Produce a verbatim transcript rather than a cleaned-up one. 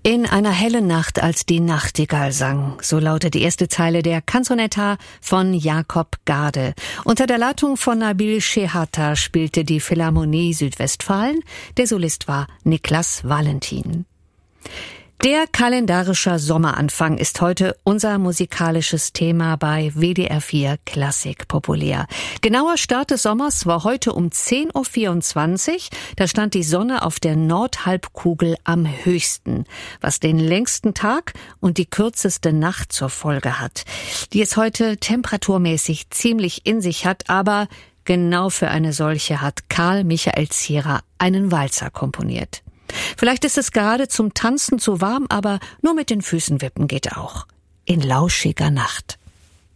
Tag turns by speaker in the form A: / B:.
A: In einer hellen Nacht, als die Nachtigall sang, so lautet die erste Zeile der Canzonetta von Jakob Gade. Unter der Leitung von Nabil Shehata spielte die Philharmonie Südwestfalen. Der Solist war Niklas Valentin. Der kalendarische Sommeranfang ist heute unser musikalisches Thema bei W D R vier Klassik populär. Genauer Start des Sommers war heute um zehn Uhr vierundzwanzig. Da stand die Sonne auf der Nordhalbkugel am höchsten, was den längsten Tag und die kürzeste Nacht zur Folge hat, die es heute temperaturmäßig ziemlich in sich hat, aber genau für eine solche hat Karl Michael Zierer einen Walzer komponiert. Vielleicht ist es gerade zum Tanzen zu warm, aber nur mit den Füßen wippen geht auch. In lauschiger Nacht.